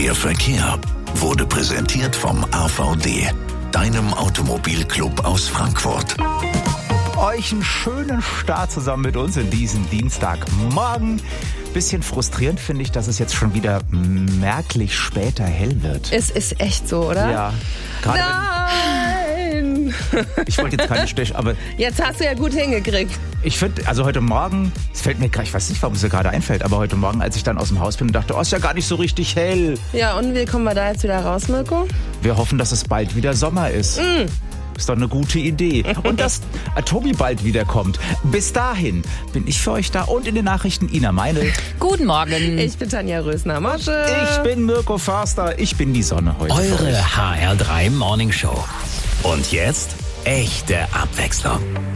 Der Verkehr wurde präsentiert vom AVD, deinem Automobilclub aus Frankfurt. Euch einen schönen Start zusammen mit uns in diesen Dienstagmorgen. Bisschen frustrierend finde ich, dass es jetzt schon wieder merklich später hell wird. Es ist echt so, oder? Ja. Gerade Nein! ich wollte jetzt keine aber Jetzt hast du ja gut hingekriegt. ich finde, also heute Morgen, es fällt mir gerade, ich weiß nicht, warum es mir gerade einfällt, aber heute Morgen, als ich dann aus dem Haus bin und dachte, oh, ist ja gar nicht so richtig hell. Ja, und wie kommen wir da jetzt wieder raus, Mirko? Wir hoffen, dass es bald wieder Sommer ist. Ist doch eine gute Idee. Und dass Tobi bald wiederkommt. Bis dahin bin ich für euch da und in den Nachrichten Ina Meinl. Guten Morgen. Ich bin Tanja Rösner-Mosche. Ich bin Mirko Förster. Ich bin die Sonne heute. Eure HR3 Morning Show. Und jetzt echte Abwechslung.